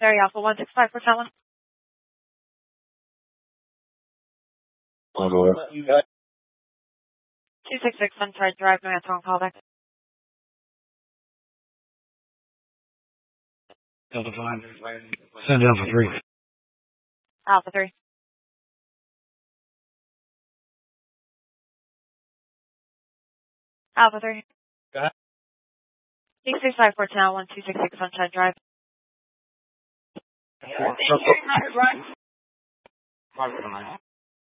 Barry Alpha 165 for Talon. I'll go ahead. 266 Sunside Drive, no answer on callback. Delta 5. Send Alpha 3. Alpha 3. Alpha 3. Go ahead. 665 for Talon, 266 Sunshine Drive. Right.